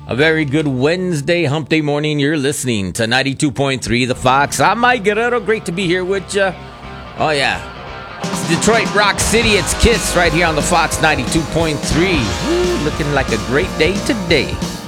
A very good Wednesday, hump day morning. You're listening to 92.3 The Fox. I'm Mike Guerrero. Great to be here with you. Oh, yeah. It's Detroit Rock City. It's Kiss right here on The Fox 92.3. Woo, looking like a great day today.